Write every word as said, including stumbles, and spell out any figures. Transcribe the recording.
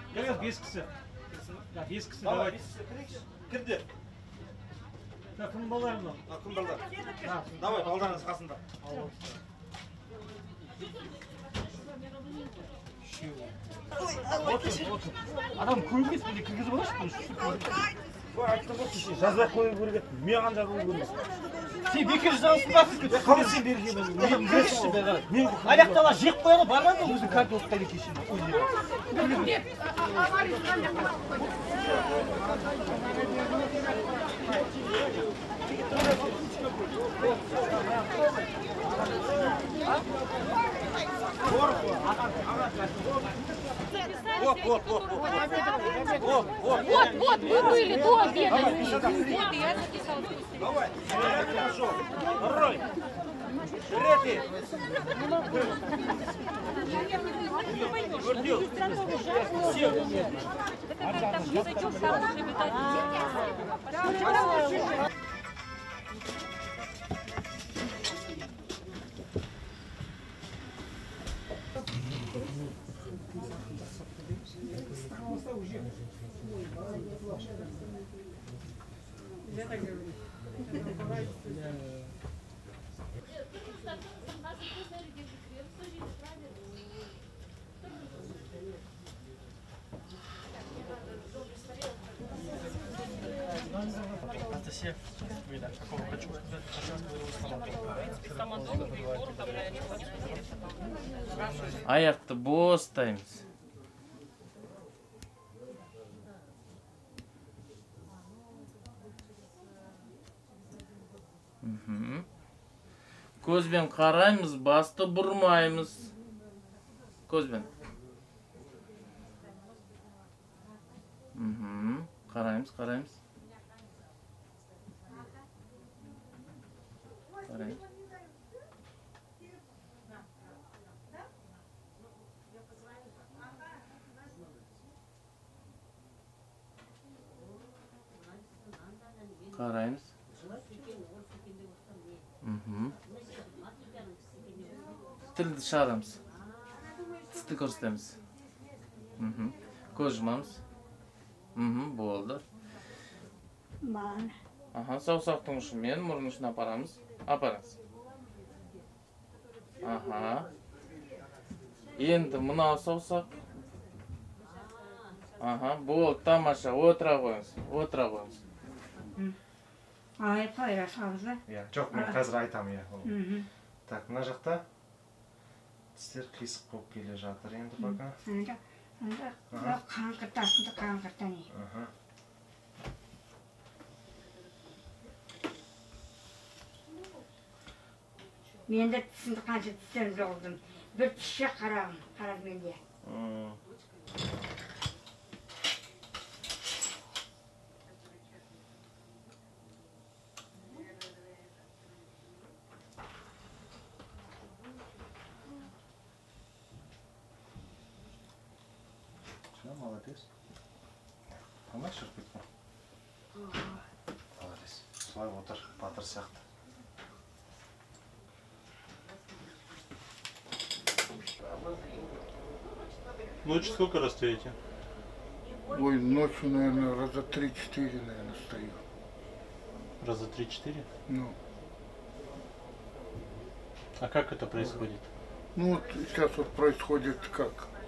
Gel beş kişi. Ya beş kişi Давай, давай. бес кісі кірді. Ya kim balarım lan? Кім балдар? Давай, балдарыңыз қасында. Otur, otur. Adam koymuş böyle kırgızı bana çıkmış. Ой, айттым ғой кеше жазбай қою керек еді. Маған жазу керек. Sen bir kere жазып басып кет. Қалай сен берген Мен берші бе қарай. Мен аяқтала жеп қояды бармады өзі карта оқытайды кешін. Вот, вот, вот, вот. Вот, вот. Вот, вот, вы были до обеда. Вот, я записала. Давай. Хорошо. Рой. Рети. Гордил. Сел. Язычок сам прилетает. Анастасия, вы да, какого врачу сказать? Аяқты бостаймыз. Көзбен қараймыз, басты бұрмаймыз. Көзбен. Қараймыз, қараймыз. Қараймыз. Қараймыз. Тілді шығарамыз. Тісті көрсетеміз. Көз жұмамыз. Болды. Аха, саусақтың ұшымен мұрын ұшын апарамыз. Апарыңыз. Аха. Енді мынау саусақ. Аха, болды, тамаша. Отыра қойыңыз. Отыра қойыңыз. Ай, пайраш ауызы. Иә, жоқ, мен қазір айтамын, иә. Так, мына жақта тістер қисық болып келе жатыр енді пока. Анда, анда қаңқыртасында қаңқыртан е. Мен де тісімді қанша тістерім жоғылдым. Bir tişe қарағым, қарағым менде. Молодец. Қалай шығып кеткен? Молодец. Солай отыр, батыр сияқты. Ночью сколько раз стоите? Ой, ночью, наверное, раза три-четыре, наверное, стою. Раза три-четыре? Ну. А как это происходит? Ну, вот сейчас вот происходит как?